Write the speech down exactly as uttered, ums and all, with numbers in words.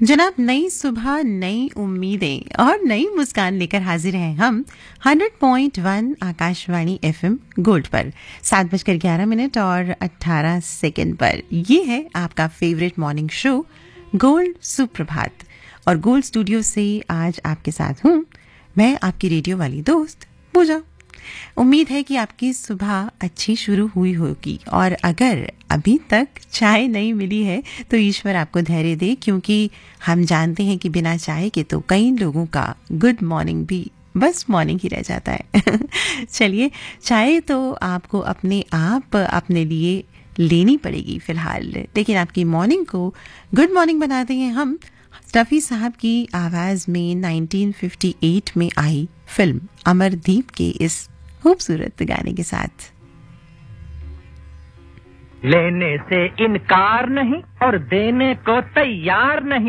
जनाब, नई सुबह, नई उम्मीदें और नई मुस्कान लेकर हाजिर हैं हम hundred point one Akashvani FM gold पर सात बजकर ग्यारह मिनट और अट्ठारह सेकंड पर। ये है आपका फेवरेट मॉर्निंग शो गोल्ड सुप्रभात। और गोल्ड स्टूडियो से आज आपके साथ हूँ मैं, आपकी रेडियो वाली दोस्त पूजा। उम्मीद है कि आपकी सुबह अच्छी शुरू हुई होगी, और अगर अभी तक चाय नहीं मिली है तो ईश्वर आपको धैर्य दे, क्योंकि हम जानते हैं कि बिना चाय के तो कई लोगों का गुड मॉर्निंग भी बस मॉर्निंग ही रह जाता है। चलिए, चाय तो आपको अपने आप अपने लिए लेनी पड़ेगी फिलहाल, लेकिन आपकी मॉर्निंग को गुड मॉर्निंग बनाते हैं हम रफ़ी साहब की आवाज में नाइनटीन फिफ्टी एट में आई फिल्म अमरदीप के इस खूबसूरत गाने के साथ। लेने से इनकार नहीं और देने को तैयार नहीं।